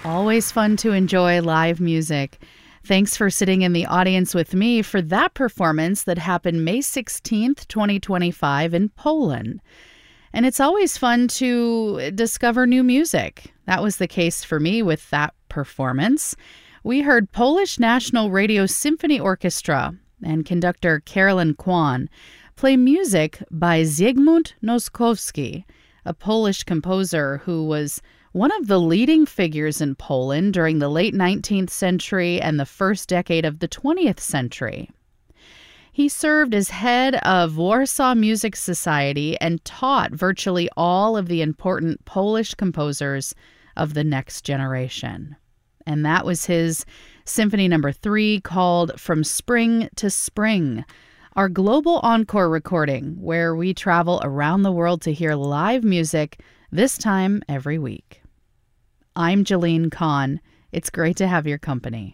Always fun to enjoy live music. Thanks for sitting in the audience with me for that performance that happened May 16th, 2025 in Poland. And it's always fun to discover new music. That was the case for me with that performance. We heard Polish National Radio Symphony Orchestra and conductor Karolyn Kwan play music by Zygmunt Noskowski, a Polish composer who was one of the leading figures in Poland during the late 19th century and the first decade of the 20th century. He served as head of Warsaw Music Society and taught virtually all of the important Polish composers of the next generation. And that was his Symphony No. 3 called From Spring to Spring, our global encore recording where we travel around the world to hear live music, this time every week. I'm Jalene Kahn. It's great to have your company.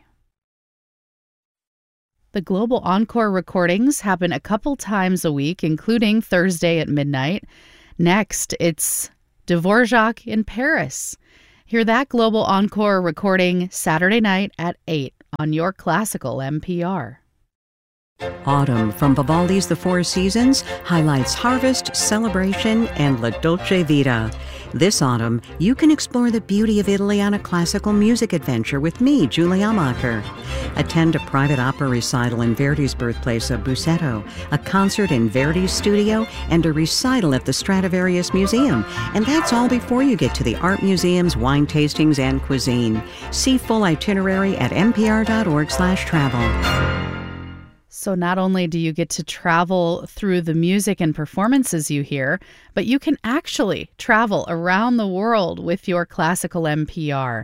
The Global Encore recordings happen a couple times a week, including Thursday at midnight. Next, it's Dvorak in Paris. Hear that Global Encore recording Saturday night at 8 on your classical NPR. Autumn from Vivaldi's The Four Seasons highlights harvest, celebration, and La Dolce Vita. This autumn, you can explore the beauty of Italy on a classical music adventure with me, Julie Amacher. Attend a private opera recital in Verdi's birthplace of Busseto, a concert in Verdi's studio, and a recital at the Stradivarius Museum. And that's all before you get to the art museums, wine tastings, and cuisine. See full itinerary at npr.org/travel. So not only do you get to travel through the music and performances you hear, but you can actually travel around the world with your classical NPR.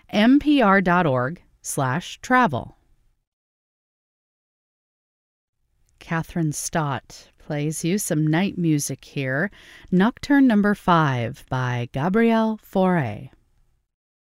npr.org/travel. Catherine Stott plays you some night music here. Nocturne No. 5 by Gabriel Fauré.